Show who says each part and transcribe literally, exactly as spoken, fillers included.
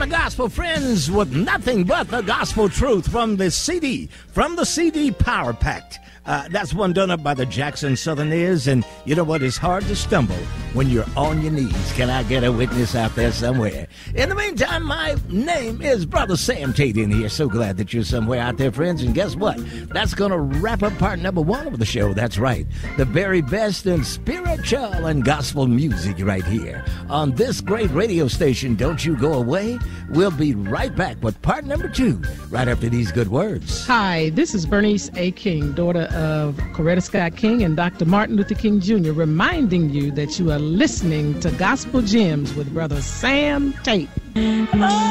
Speaker 1: the gospel friends with nothing but the gospel truth from the C D, from the C D Power Pack. Uh, that's one done up by the Jackson Southerners, and you know what? It's hard to stumble when you're on your knees. Can I get a witness out there somewhere? In the meantime, my name is Brother Sam Tate in here. So glad that you're somewhere out there, friends. And guess what? That's going to wrap up part number one of the show. That's right. The very best in spiritual and gospel music right here on this great radio station. Don't you go away. We'll be right back with part number two right after these good words.
Speaker 2: Hi, this is Bernice A. King, daughter of Coretta Scott King and Doctor Martin Luther King Junior, reminding you that you are listening to Gospel Gems with Brother Sam Tate.